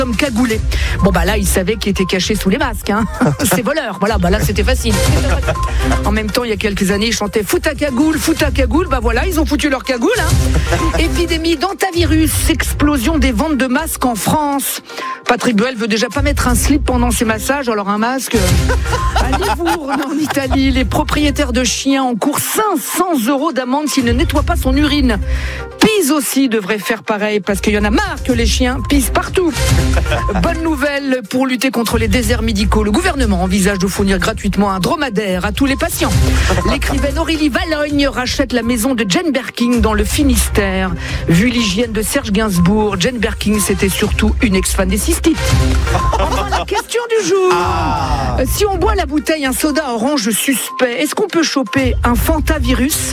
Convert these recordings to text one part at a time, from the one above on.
Homme cagoulé. Bon là il savait qu'il était caché sous les masques, hein. C'est voleur. Voilà, là c'était facile. En même temps il y a quelques années ils chantaient fout ta cagoule. Voilà, ils ont foutu leur cagoule, hein. Épidémie d'hantavirus, explosion des ventes de masques en France. Patrick Bruel veut déjà pas mettre un slip pendant ses massages, alors un masque. À Livourne, en Italie, les propriétaires de chiens encourent 500 € d'amende s'ils ne nettoient pas son urine. Pise aussi devrait faire pareil parce qu'il y en a marre que les chiens pissent partout. Bonne nouvelle pour lutter contre les déserts médicaux. Le gouvernement envisage de fournir gratuitement un dromadaire à tous les patients. L'écrivaine Aurélie Vallogne rachète la maison de Jane Birkin dans le Finistère. Vu l'hygiène de Serge Gainsbourg, Jane Birkin c'était surtout une ex-fan des cystites. Enfin, la question du jour. Si on boit la bouteille un soda orange suspect, est-ce qu'on peut choper un fantavirus ?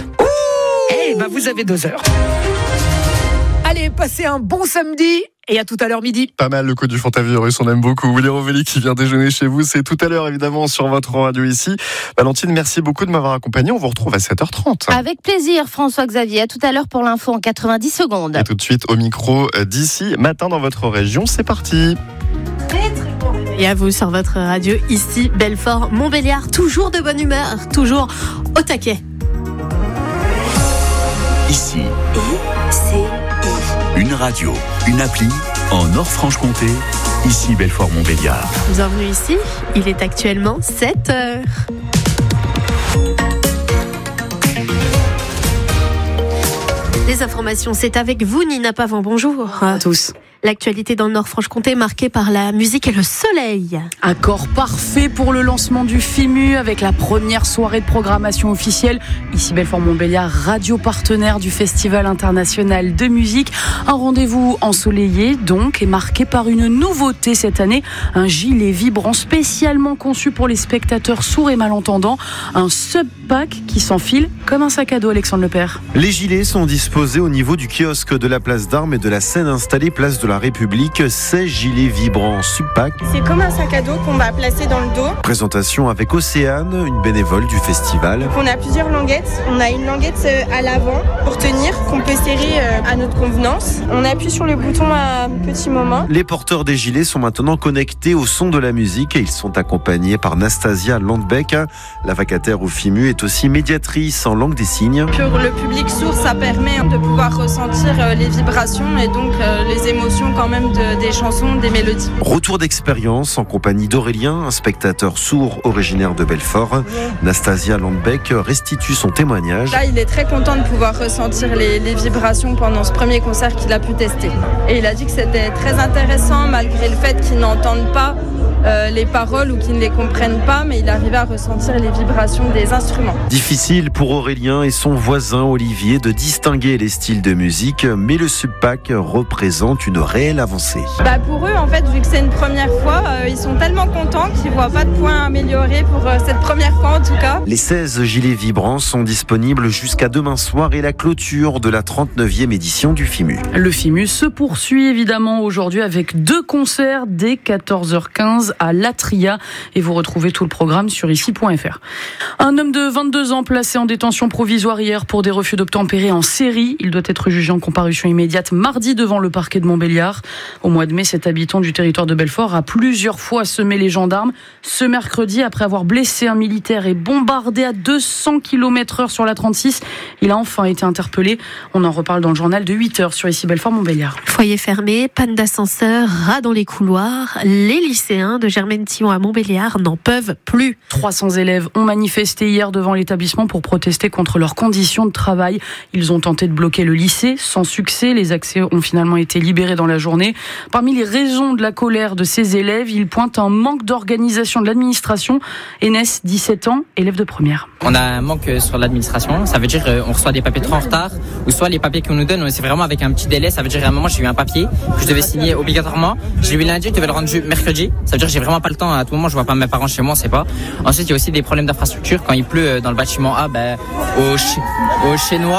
Vous avez 2 heures. Allez, passez un bon samedi et à tout à l'heure midi. Pas mal le coup du fantavirus, on aime beaucoup. Willy Rovelli qui vient déjeuner chez vous, c'est tout à l'heure évidemment sur votre radio ici. Valentine, merci beaucoup de m'avoir accompagné, on vous retrouve à 7h30. Avec plaisir François-Xavier, à tout à l'heure pour l'info en 90 secondes. Et tout de suite au micro d'ici, matin dans votre région, c'est parti. Et à vous sur votre radio ici, Belfort, Montbéliard, toujours de bonne humeur, toujours au taquet. Ici, une radio, une appli en Nord-Franche-Comté. Ici, Belfort-Montbéliard. Bienvenue ici, il est actuellement 7h. Les informations, c'est avec vous, Nina Pavon. Bonjour. À tous. L'actualité dans le Nord-Franche-Comté marquée par la musique et le soleil. Accord parfait pour le lancement du FIMU avec la première soirée de programmation officielle. Ici Belfort-Montbéliard, radio partenaire du Festival international de musique. Un rendez-vous ensoleillé donc et marqué par une nouveauté cette année. Un gilet vibrant spécialement conçu pour les spectateurs sourds et malentendants. Un sub-pack qui s'enfile comme un sac à dos, Alexandre Lepère. Les gilets sont disposés au niveau du kiosque de la place d'Armes et de la scène installée place de la République. 16 gilets vibrants sub-pack. C'est comme un sac à dos qu'on va placer dans le dos. Présentation avec Océane, une bénévole du festival. Donc on a plusieurs languettes. On a une languette à l'avant pour tenir, qu'on peut serrer à notre convenance. On appuie sur le bouton à un petit moment. Les porteurs des gilets sont maintenant connectés au son de la musique et ils sont accompagnés par Nastasia Landbeck. La vacataire au FIMU est aussi médiatrice en langue des signes. Pour le public sourd, ça permet de pouvoir ressentir les vibrations et donc les émotions quand même des chansons, des mélodies. Retour d'expérience en compagnie d'Aurélien, un spectateur sourd originaire de Belfort. Nastasia Landbeck restitue son témoignage. Là, il est très content de pouvoir ressentir les vibrations pendant ce premier concert qu'il a pu tester. Et il a dit que c'était très intéressant malgré le fait qu'il n'entende pas les paroles ou qu'ils ne les comprennent pas, mais il arrivait à ressentir les vibrations des instruments. Difficile pour Aurélien et son voisin Olivier de distinguer les styles de musique, mais le sub-pack représente une réelle avancée. Pour eux, en fait, vu que c'est une première fois, ils sont tellement contents qu'ils ne voient pas de points améliorés pour cette première fois en tout cas. Les 16 gilets vibrants sont disponibles jusqu'à demain soir et la clôture de la 39e édition du FIMU. Le FIMU se poursuit évidemment aujourd'hui avec 2 concerts dès 14h15 à l'Atria et vous retrouvez tout le programme sur ici.fr. Un homme de 22 ans placé en détention provisoire hier pour des refus d'obtempérer en série. Il doit être jugé en comparution immédiate mardi devant le parquet de Montbéliard. Au mois de mai, cet habitant du territoire de Belfort a plusieurs fois semé les gendarmes. Ce mercredi, après avoir blessé un militaire et bombardé à 200 km/h sur la 36, il a enfin été interpellé. On en reparle dans le journal de 8h sur ici Belfort-Montbéliard. Foyer fermé, panne d'ascenseur, rats dans les couloirs. Les lycéens de Germaine-Tillon à Montbéliard n'en peuvent plus. 300 élèves ont manifesté hier devant l'établissement pour protester contre leurs conditions de travail. Ils ont tenté de bloquer le lycée sans succès. Les accès ont finalement été libérés dans la journée. Parmi les raisons de la colère de ces élèves, ils pointent un manque d'organisation de l'administration. Enes, 17 ans, élève de première. On a un manque sur l'administration. Ça veut dire qu'on reçoit des papiers trop en retard ou soit les papiers qu'on nous donne, c'est vraiment avec un petit délai. Ça veut dire à un moment, j'ai eu un papier que je devais signer obligatoirement. Je l'ai eu lundi, je devais le rendre mercredi. Ça veut dire que j'ai vraiment pas le temps. À tout moment, je vois pas mes parents chez moi, on sait pas. Ensuite, il y a aussi des problèmes d'infrastructure. Quand il pleut dans le bâtiment A, au Chinois,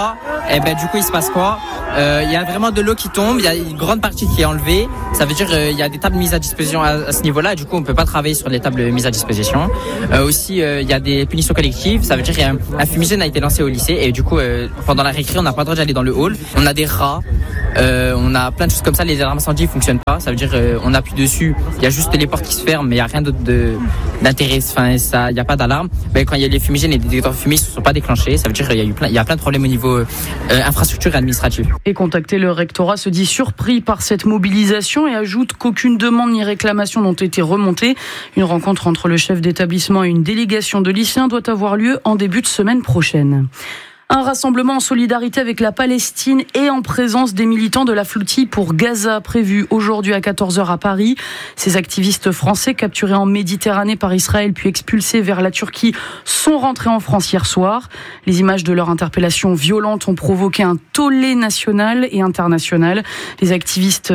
Et du coup il se passe quoi? Il y a vraiment de l'eau qui tombe, il y a une grande partie qui est enlevée. Ça veut dire il y a des tables mises à disposition à ce niveau-là. Du coup on peut pas travailler sur les tables mises à disposition. Aussi il y a des punitions collectives. Ça veut dire un fumigène a été lancé au lycée et du coup pendant la récré on n'a pas le droit d'aller dans le hall. On a des rats, on a plein de choses comme ça. Les alarmes incendies fonctionnent pas. Ça veut dire on appuie dessus, il y a juste les portes qui se ferment, mais il y a rien d'autre d'intérêt. Enfin ça, il y a pas d'alarme. Quand il y a les fumigènes et les détecteurs de fumée ne sont pas déclenchés, ça veut dire il y a plein de problèmes au niveau infrastructure et administrative. Et contacté, le rectorat se dit surpris par cette mobilisation et ajoute qu'aucune demande ni réclamation n'ont été remontées. Une rencontre entre le chef d'établissement et une délégation de lycéens doit avoir lieu en début de semaine prochaine. Un rassemblement en solidarité avec la Palestine et en présence des militants de la flottille pour Gaza prévu aujourd'hui à 14h à Paris. Ces activistes français capturés en Méditerranée par Israël puis expulsés vers la Turquie sont rentrés en France hier soir. Les images de leur interpellation violente ont provoqué un tollé national et international. Les activistes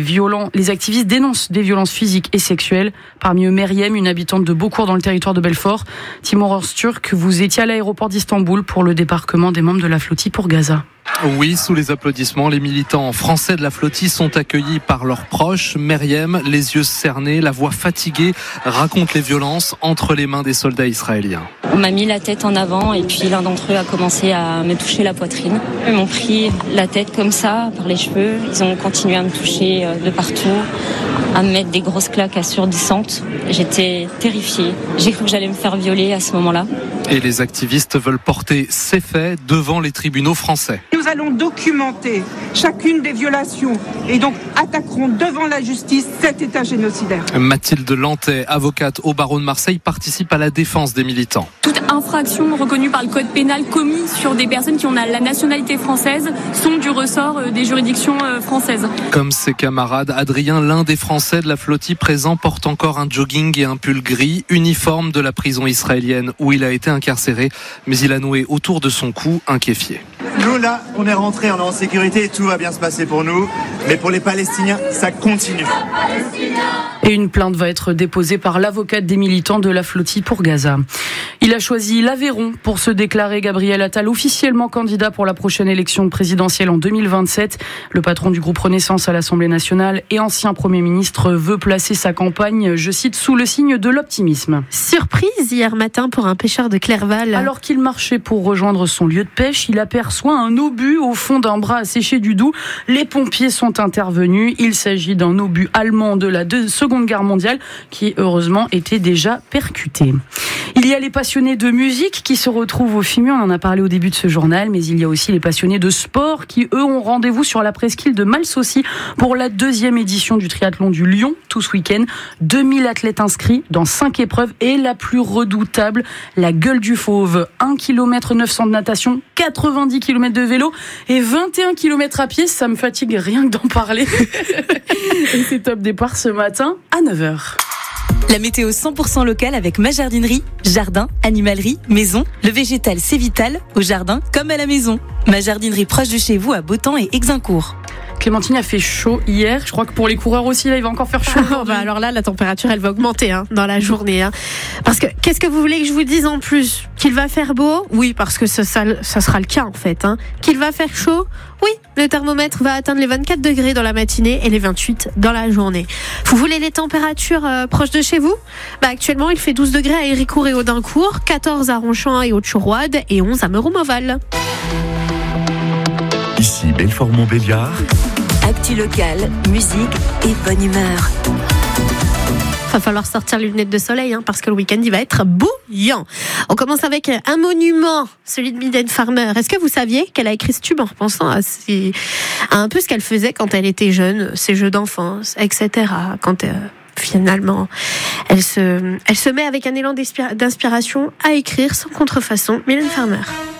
dénoncent des violences physiques et sexuelles. Parmi eux, Meryem, une habitante de Beaucourt dans le territoire de Belfort. Timur Öztürk, vous étiez à l'aéroport d'Istanbul pour le débarquement des membres de la flottille pour Gaza. Oui, sous les applaudissements, les militants français de la flottille sont accueillis par leurs proches. Meryem, les yeux cernés, la voix fatiguée, raconte les violences entre les mains des soldats israéliens. On m'a mis la tête en avant et puis l'un d'entre eux a commencé à me toucher la poitrine. Ils m'ont pris la tête comme ça, par les cheveux. Ils ont continué à me toucher de partout, à me mettre des grosses claques assourdissantes. J'étais terrifiée. J'ai cru que j'allais me faire violer à ce moment-là. Et les activistes veulent porter ces faits devant les tribunaux français. Nous allons documenter chacune des violations et donc attaquerons devant la justice cet État génocidaire. Mathilde Lantais, avocate au barreau de Marseille, participe à la défense des militants. Toute infraction reconnue par le code pénal commise sur des personnes qui ont la nationalité française sont du ressort des juridictions françaises. Comme ses camarades, Adrien, l'un des Français de la flottille présent, porte encore un jogging et un pull gris, uniforme de la prison israélienne où il a été incarcéré, mais il a noué autour de son cou un kéfier. Nous là, on est rentrés, on est en sécurité et tout va bien se passer pour nous. Mais pour les Palestiniens, ça continue. Et une plainte va être déposée par l'avocate des militants de la flottille pour Gaza. Il a choisi l'Aveyron pour se déclarer. Gabriel Attal, officiellement candidat pour la prochaine élection présidentielle en 2027. Le patron du groupe Renaissance à l'Assemblée nationale et ancien Premier ministre veut placer sa campagne, je cite, sous le signe de l'optimisme. Surprise hier matin pour un pêcheur de Clerval. Alors qu'il marchait pour rejoindre son lieu de pêche, il aperçoit un obus au fond d'un bras asséché du Doubs. Les pompiers sont intervenus. Il s'agit d'un obus allemand de la Seconde Guerre mondiale qui, heureusement, était déjà percuté. Il y a les passionnés de musique qui se retrouvent au FIMU, on en a parlé au début de ce journal, mais il y a aussi les passionnés de sport qui, eux, ont rendez-vous sur la presqu'île de Malsaucy pour la 2e édition du triathlon du Lyon, tout ce week-end. 2000 athlètes inscrits dans 5 épreuves et la plus redoutable, la gueule du fauve. 1 km 900 de natation, 90 km de vélo et 21 km à pied. Ça me fatigue rien que d'en parler. Et c'est top départ ce matin à 9h. La météo 100% locale avec ma jardinerie. Jardin, animalerie, maison. Le végétal, c'est vital, au jardin comme à la maison. Ma jardinerie proche de chez vous à Beautemps et Exincourt. Clémentine a fait chaud hier. Je crois que pour les coureurs aussi, là, il va encore faire chaud. Alors là, la température, elle va augmenter dans la journée. Parce que, qu'est-ce que vous voulez que je vous dise en plus? Qu'il va faire beau? Oui, parce que ça sera le cas en fait. Qu'il va faire chaud? Oui, le thermomètre va atteindre les 24 degrés dans la matinée et les 28 dans la journée. Vous voulez les températures proches de chez vous? Actuellement, il fait 12 degrés à Héricourt et Audincourt, 14 à Ronchamp et Haute-Chauroide et 11 à Meuron-Moval. Ici Belfort-Montbéliard. Actu locale, musique et bonne humeur. Va falloir sortir les lunettes de soleil parce que le week-end il va être bouillant. On commence avec un monument, celui de Mylène Farmer. Est-ce que vous saviez qu'elle a écrit ce tube en repensant à un peu ce qu'elle faisait quand elle était jeune, ses jeux d'enfance, etc. Quand finalement elle se met avec un élan d'inspiration à écrire sans contrefaçon. Mylène Farmer.